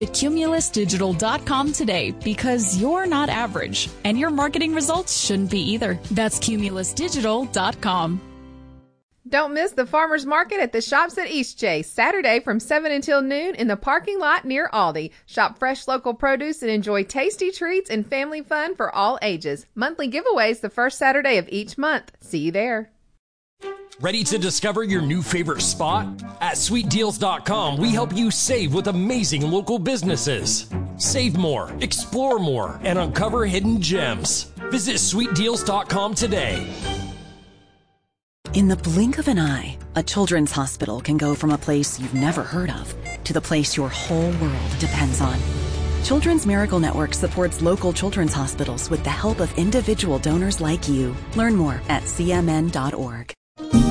Cumulusdigital.com today, because you're not average, and your marketing results shouldn't be either. That's Cumulusdigital.com. Don't miss the Farmers Market at the Shops at Eastchase, Saturday from 7 until noon in the parking lot near Aldi. Shop fresh local produce and enjoy tasty treats and family fun for all ages. Monthly giveaways the first Saturday of each month. See you there. Ready to discover your new favorite spot? At SweetDeals.com, we help you save with amazing local businesses. Save more, explore more, and uncover hidden gems. Visit SweetDeals.com today. In the blink of an eye, a children's hospital can go from a place you've never heard of to the place your whole world depends on. Children's Miracle Network supports local children's hospitals with the help of individual donors like you. Learn more at cmn.org.